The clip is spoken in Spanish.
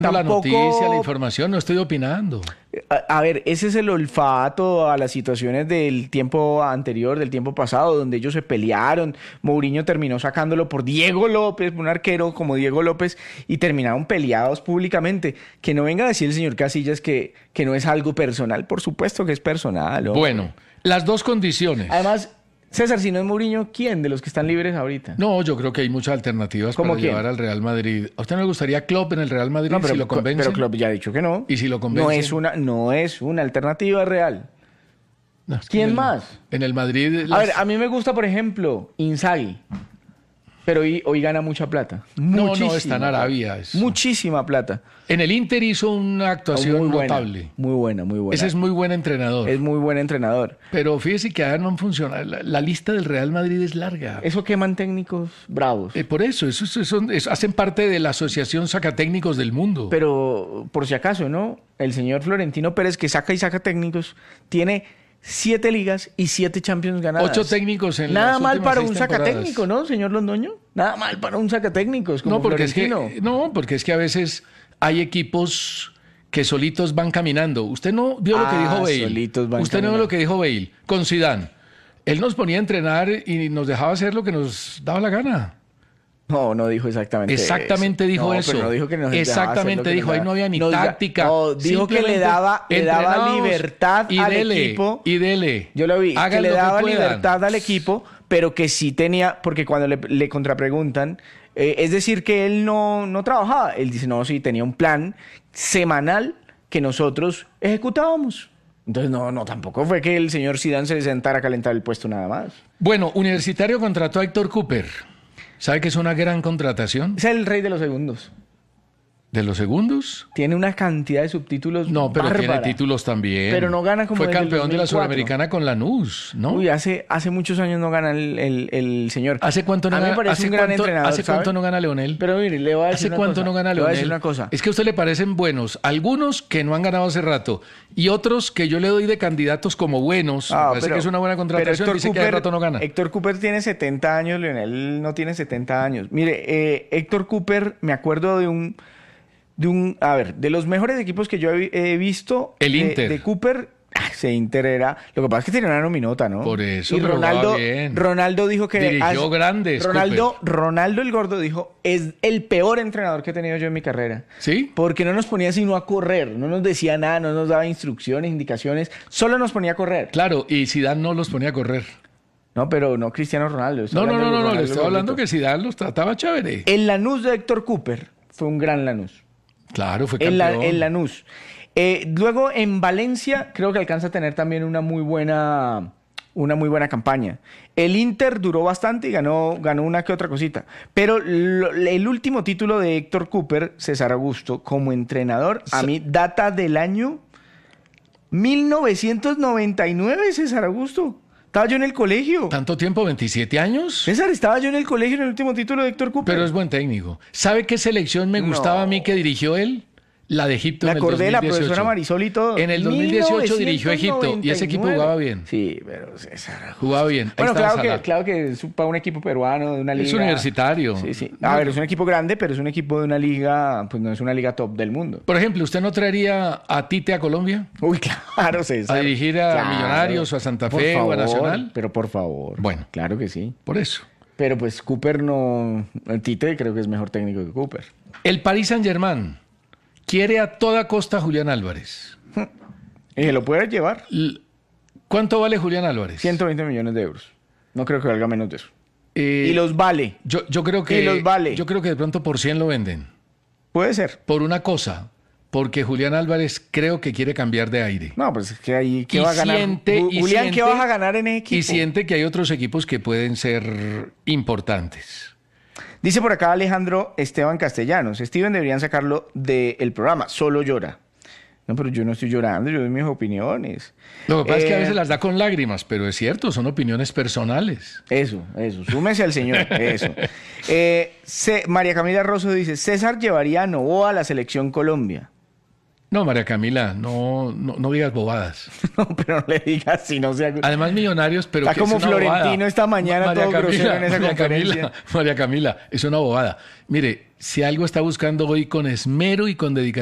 la noticia, la información, no estoy opinando. A ver, ese es el olfato a las situaciones del tiempo anterior, del tiempo pasado, donde ellos se pelearon. Mourinho terminó sacándolo por Diego López, un arquero como Diego López, y terminaron peleados públicamente. Que no venga a decir el señor Casillas que no es algo personal. Por supuesto que es personal. ¿O? Bueno, las dos condiciones. Además, César, si no es Mourinho, ¿quién de los que están libres ahorita? No, yo creo que hay muchas alternativas para llevar al Real Madrid. ¿A usted no le gustaría Klopp en el Real Madrid si lo convence? Pero Klopp ya ha dicho que no. ¿Y si lo convence? No es una alternativa real. No, es que ¿Quién más? En el Madrid... A ver, a mí me gusta, por ejemplo, Inzaghi. Pero hoy gana mucha plata. No, está en Arabia. Muchísima plata. En el Inter hizo una actuación notable. Muy buena. Ese es muy buen entrenador. Es muy buen entrenador. Pero fíjese que no funciona. La lista del Real Madrid es larga. Eso queman técnicos bravos. Por eso hacen parte de la Asociación Sacatécnicos del Mundo. Pero, por si acaso, ¿no? El señor Florentino Pérez, que saca y saca técnicos, tiene 7 ligas y 7 Champions ganadas. 8 técnicos en Nada las mal últimas para 6 un temporadas. sacatécnico, ¿no, señor Londoño? Nada mal para un sacatécnicos como porque Florentino. porque es que a veces hay equipos que solitos van caminando. Usted no vio lo que dijo Bale. Usted no vio lo que dijo Bale con Zidane. Él nos ponía a entrenar y nos dejaba hacer lo que nos daba la gana. No dijo exactamente eso. Exactamente dijo eso. Pero no dijo que nos exactamente dijo. Ahí no había ni táctica. Dijo que le daba libertad al equipo. Y dele. Yo lo vi. Que le daba libertad al equipo, pero que sí tenía... Porque cuando le contrapreguntan... es decir, que él no trabajaba. Él dice, no, sí, tenía un plan semanal que nosotros ejecutábamos. Entonces, no, tampoco fue que el señor Zidane se sentara a calentar el puesto nada más. Bueno, Universitario contrató a Héctor Cooper. ¿Sabe que es una gran contratación? Es el rey de los segundos. ¿De los segundos? Tiene una cantidad de subtítulos pero tiene bárbara. títulos también. Pero no gana como Fue desde el campeón de la 2004. Sudamericana con Lanús, ¿no? Uy, hace muchos años no gana el señor. ¿Hace cuánto no gana? ¿Hace cuánto no gana Leonel? Pero mire, le voy a decir ¿Hace cuánto no gana Leonel? Le voy a decir una cosa. Es que a usted le parecen buenos. Algunos que no han ganado hace rato. Y otros que yo le doy de candidatos como buenos. Parece que es una buena contratación. Dice que hace rato no gana. Héctor Cooper tiene 70 años, Leonel no tiene 70 años. Mire, Héctor Cooper, me acuerdo de los mejores equipos que yo he visto. El Inter. De Cooper, Inter era... Lo que pasa es que tenía una nominota, ¿no? Por eso, y Ronaldo dijo que... Dirigió grandes, Ronaldo el Gordo dijo, es el peor entrenador que he tenido yo en mi carrera. ¿Sí? Porque no nos ponía sino a correr, no nos decía nada, no nos daba instrucciones, indicaciones, solo nos ponía a correr. Claro, y Zidane no los ponía a correr. No, pero no Cristiano Ronaldo. No, le estoy hablando que Zidane los trataba chévere. El Lanús de Héctor Cooper fue un gran Lanús. Claro, fue campeón. El Lanús. Luego en Valencia creo que alcanza a tener también una muy buena campaña. El Inter duró bastante y ganó una que otra cosita. Pero el último título de Héctor Cooper, César Augusto, como entrenador, a mí data del año 1999, César Augusto. Estaba yo en el colegio. ¿Tanto tiempo? ¿27 años? César, estaba yo en el colegio en el último título de Héctor Cooper. Pero es buen técnico. ¿Sabe qué selección me gustaba a mí que dirigió él? La de Egipto en el 2018. Me acordé de la profesora Marisol y todo. En el 2018 dirigió Egipto y ese equipo jugaba bien. Sí, pero César... Jugaba bien. Bueno, claro que es para un equipo peruano de una liga... Es universitario. Sí. A ver, es un equipo grande, pero es un equipo de una liga... Pues no es una liga top del mundo. Por ejemplo, ¿usted no traería a Tite a Colombia? Uy, claro, César. ¿A dirigir a Millonarios o a Santa Fe o a Nacional? Pero por favor. Bueno. Claro que sí. Por eso. Pero pues Cooper no... El Tite creo que es mejor técnico que Cooper. El Paris Saint-Germain quiere a toda costa a Julián Álvarez. ¿Y se lo puede llevar? ¿Cuánto vale Julián Álvarez? 120 millones de euros. No creo que valga menos de eso. Y los vale. Yo creo que... Y los vale. Yo creo que de pronto por 100 lo venden. Puede ser. Por una cosa. Porque Julián Álvarez creo que quiere cambiar de aire. No, pues es que ahí... ¿Qué va a ganar? Julián, ¿qué vas a ganar en ese equipo? Y siente que hay otros equipos que pueden ser importantes. Dice por acá Alejandro Esteban Castellanos. Steven deberían sacarlo del programa. Solo llora. No, pero yo no estoy llorando. Yo doy mis opiniones. Lo que pasa es que a veces las da con lágrimas. Pero es cierto, son opiniones personales. Eso. Súmese al señor. Eso. María Camila Rosso dice, César llevaría a Novoa a la Selección Colombia. No, María Camila, no digas bobadas. No, pero no le digas si no se... Además, Millonarios, pero está que como es una Florentino bobada. esta mañana María todo Camila, grosero en esa conferencia. María Camila, es una bobada. Mire, si algo está buscando hoy con esmero y con dedicación,